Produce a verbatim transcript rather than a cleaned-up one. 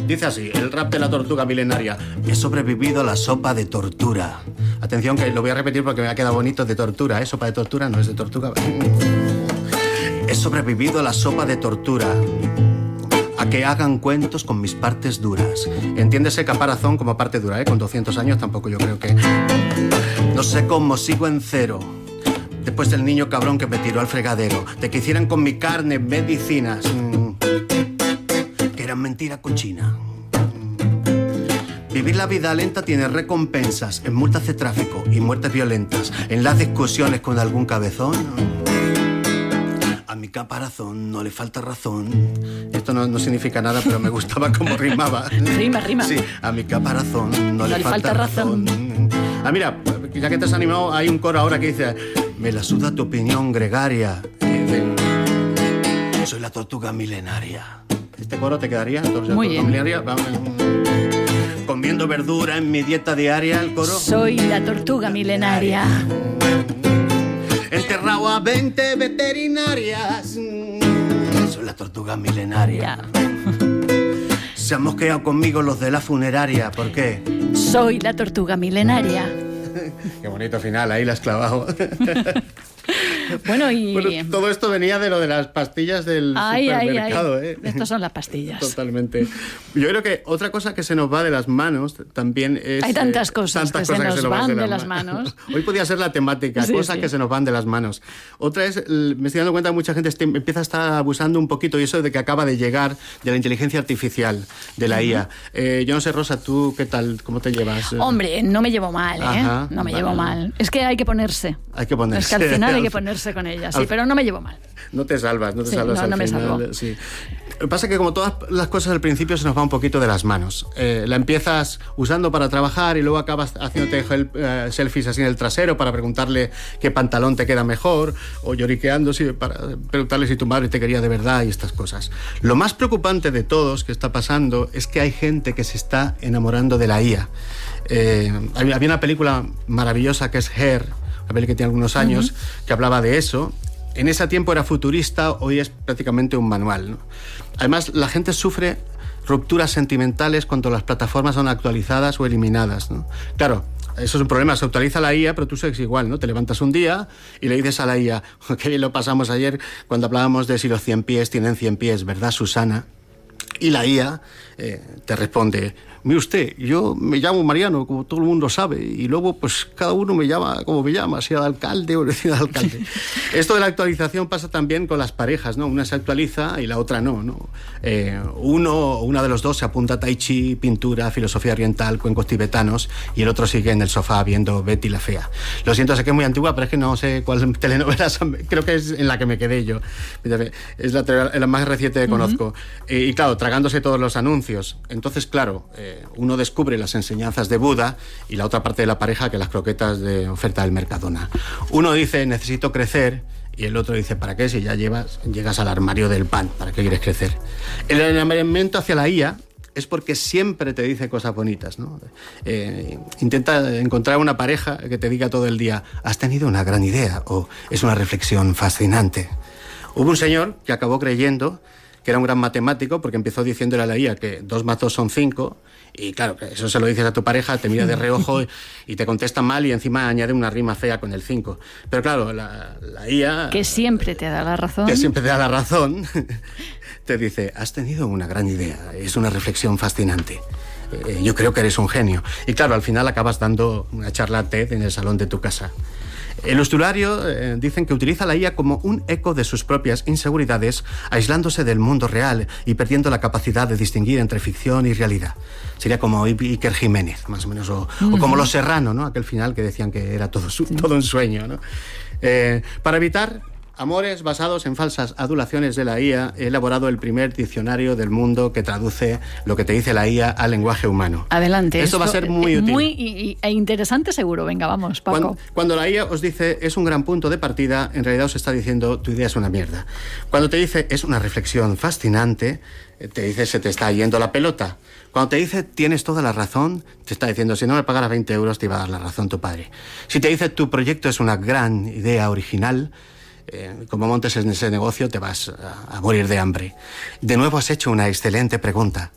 Dice así, el rap de la tortuga milenaria. He sobrevivido a la sopa de tortura. Atención, que lo voy a repetir porque me ha quedado bonito, de tortura, ¿eh? Sopa de tortura, no es de tortuga. He sobrevivido a la sopa de tortura. A que hagan cuentos con mis partes duras. Entiéndese caparazón como parte dura, ¿eh? Con doscientos años tampoco yo creo que... No sé cómo sigo en cero. Después del niño cabrón que me tiró al fregadero. De que hicieran con mi carne medicinas. Mm. Que eran mentira cochina. Mm. Vivir la vida lenta tiene recompensas. En multas de tráfico y muertes violentas. En las discusiones con algún cabezón. A mi caparazón no le falta razón. Esto no, no significa nada, pero me gustaba cómo rimaba. Rima, rima. Sí, a mi caparazón no, no le, le falta, falta razón. razón. Ah, mira, ya que te has animado, hay un coro ahora que dice: me la suda tu opinión gregaria. Soy la tortuga milenaria. ¿Este coro te quedaría? Entonces, muy bien. Milenaria. Comiendo verdura en mi dieta diaria, el coro. Soy la tortuga milenaria. Enterrado a veinte veterinarias. Soy la tortuga milenaria. Se han mosqueado conmigo los de la funeraria. ¿Por qué? Soy la tortuga milenaria. Qué bonito final, ahí la has clavado. Bueno, y... Bueno, todo esto venía de lo de las pastillas del ay, supermercado, ay, ay. ¿eh? Estas son las pastillas. Totalmente. Yo creo que otra cosa que se nos va de las manos también es... Hay tantas cosas, eh, tantas que, cosas se que se nos van de, de las manos. manos. Hoy podía ser la temática, sí, cosas sí. que se nos van de las manos. Otra es, me estoy dando cuenta que mucha gente empieza a estar abusando un poquito, y eso de que acaba de llegar de la inteligencia artificial, de la uh-huh. I A. Eh, yo no sé, Rosa, ¿tú qué tal? ¿Cómo te llevas? Hombre, no me llevo mal, ¿eh? Ajá, no me vale. llevo mal. Es que hay que ponerse. Hay que ponerse. Es que al final hay que ponerse con ella, sí, pero no me llevo mal. No te salvas, no te sí, salvas no, al no me final. salvo. Sí. Lo que pasa es que como todas las cosas al principio se nos va un poquito de las manos. Eh, la empiezas usando para trabajar y luego acabas haciéndote help, uh, selfies así en el trasero para preguntarle qué pantalón te queda mejor, o lloriqueando sí, para preguntarle si tu madre te quería de verdad y estas cosas. Lo más preocupante de todos que está pasando es que hay gente que se está enamorando de la I A. Eh, había una película maravillosa que es Her, una película que tiene algunos años, uh-huh. que hablaba de eso. En ese tiempo era futurista, hoy es prácticamente un manual, ¿no? Además, la gente sufre rupturas sentimentales cuando las plataformas son actualizadas o eliminadas, ¿no? Claro, eso es un problema, se actualiza la I A, pero tú sigues igual, ¿no? Te levantas un día y le dices a la I A, qué bien lo pasamos ayer cuando hablábamos de si los cien pies tienen cien pies, ¿verdad, Susana? Y la I A eh, te responde: mire usted, yo me llamo Mariano, como todo el mundo sabe, y luego pues cada uno me llama como me llama, sea de alcalde o decida de alcalde. Esto de la actualización pasa también con las parejas, ¿no? Una se actualiza y la otra no, ¿no? Eh, uno o una de los dos se apunta a tai chi, pintura, filosofía oriental, cuencos tibetanos, y el otro sigue en el sofá viendo Betty la Fea. Lo siento, sé que es muy antigua, pero es que no sé cuál telenovela, creo que es en la que me quedé yo. Es la, la más reciente que conozco. Uh-huh. Y, y claro, tragándose todos los anuncios. Entonces, claro, eh, uno descubre las enseñanzas de Buda y la otra parte de la pareja que las croquetas de oferta del Mercadona. Uno dice, necesito crecer, y el otro dice, ¿para qué? Si ya llevas, llegas al armario del pan, ¿para qué quieres crecer? El enamoramiento hacia la I A es porque siempre te dice cosas bonitas, ¿no? Eh, intenta encontrar una pareja que te diga todo el día, has tenido una gran idea, o es una reflexión fascinante. Hubo un señor que acabó creyendo que era un gran matemático porque empezó diciéndole a la I A que dos más dos son cinco, y claro, eso se lo dices a tu pareja, te mira de reojo y, y te contesta mal y encima añade una rima fea con el cinco. Pero claro, la, la I A... Que siempre te da la razón. Que siempre te da la razón. Te dice, has tenido una gran idea, es una reflexión fascinante. Eh, yo creo que eres un genio. Y claro, al final acabas dando una charla TED en el salón de tu casa. El usuario eh, dicen que utiliza la I A como un eco de sus propias inseguridades, aislándose del mundo real y perdiendo la capacidad de distinguir entre ficción y realidad. Sería como Iker Jiménez, más o menos, o, uh-huh. o como Los Serrano, ¿no? Aquel final que decían que era todo, su, todo un sueño, ¿no? Eh, para evitar amores basados en falsas adulaciones de la I A, he elaborado el primer diccionario del mundo que traduce lo que te dice la I A al lenguaje humano. Adelante. Esto, esto va a ser muy útil. Muy y, y, interesante seguro. Venga, vamos, Paco. Cuando, cuando la I A os dice es un gran punto de partida, en realidad os está diciendo tu idea es una mierda. Cuando te dice es una reflexión fascinante, te dice se te está yendo la pelota. Cuando te dice tienes toda la razón, te está diciendo si no me pagaras veinte euros te iba a dar la razón tu padre. Si te dice tu proyecto es una gran idea original, Eh, como montes en ese negocio te vas a, a morir de hambre. De nuevo has hecho una excelente pregunta.